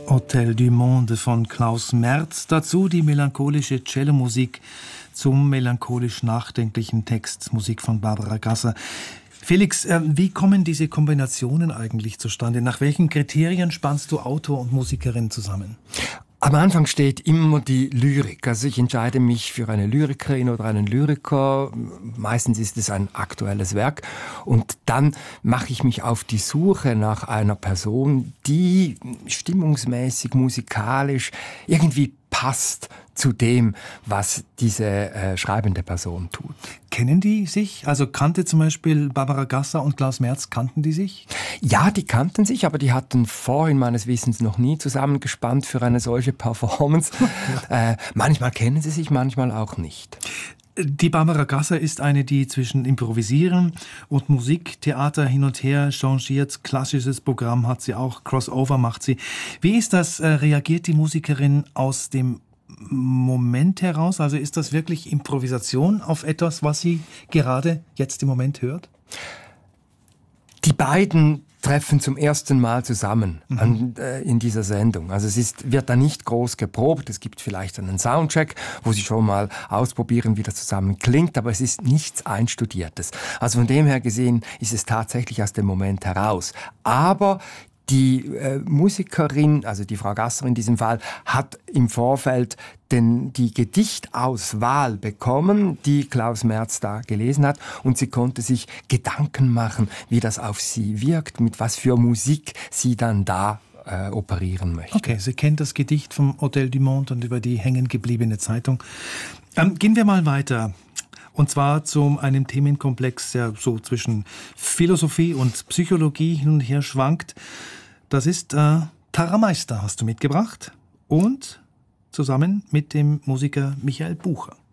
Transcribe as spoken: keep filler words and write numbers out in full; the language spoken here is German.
Hotel du Monde von Klaus Merz. Dazu die melancholische Cellomusik zum melancholisch nachdenklichen Text, Musik von Barbara Gasser. Felix, äh, wie kommen diese Kombinationen eigentlich zustande? Nach welchen Kriterien spannst du Autor und Musikerin zusammen? Am Anfang steht immer die Lyrik. Also ich entscheide mich für eine Lyrikerin oder einen Lyriker. Meistens ist es ein aktuelles Werk. Und dann mache ich mich auf die Suche nach einer Person, die stimmungsmäßig, musikalisch irgendwie passt zu dem, was diese äh, schreibende Person tut. Kennen die sich? Also kannte zum Beispiel Barbara Gasser und Klaus Merz, kannten die sich? Ja, die kannten sich, aber die hatten vorhin meines Wissens noch nie zusammengespannt für eine solche Performance. äh, manchmal kennen sie sich, manchmal auch nicht. Die Barbara Gasser ist eine, die zwischen Improvisieren und Musiktheater hin und her changiert. Klassisches Programm hat sie auch, Crossover macht sie. Wie ist das? Äh, reagiert die Musikerin aus dem Moment heraus? Also ist das wirklich Improvisation auf etwas, was sie gerade jetzt im Moment hört? Die beiden treffen zum ersten Mal zusammen mhm. an, äh, in dieser Sendung. Also es ist, wird da nicht groß geprobt. Es gibt vielleicht einen Soundcheck, wo sie schon mal ausprobieren, wie das zusammen klingt, aber es ist nichts Einstudiertes. Also von dem her gesehen ist es tatsächlich aus dem Moment heraus. Aber die äh, Musikerin, also die Frau Gasser in diesem Fall, hat im Vorfeld den, die Gedichtauswahl bekommen, die Klaus Merz da gelesen hat, und sie konnte sich Gedanken machen, wie das auf sie wirkt, mit was für Musik sie dann da äh, operieren möchte. Okay, sie kennt das Gedicht vom Hotel du Monde und über die hängengebliebene Zeitung. Ähm, gehen wir mal weiter. Und zwar zu einem Themenkomplex, der so zwischen Philosophie und Psychologie hin und her schwankt. Das ist äh, Tara Meister, hast du mitgebracht. Und zusammen mit dem Musiker Michael Bucher.